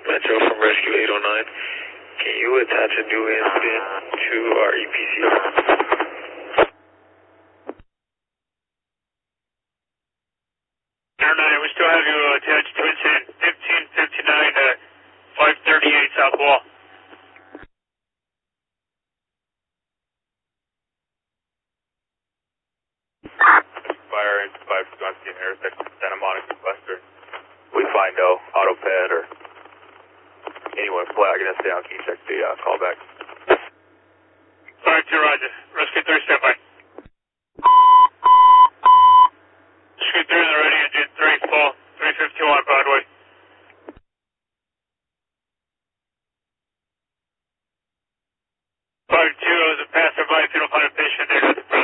Metro from Rescue 809. Can you attach a new incident to our EPC? 909, we still have you attached to incident 1559 to 538 South Wall. Fire in 5 Wisconsin intersection Santa Monica Western. We find no auto ped or anyone flagging us down. Can you check the callback? 5-2, Roger. Rescue 3, stand by.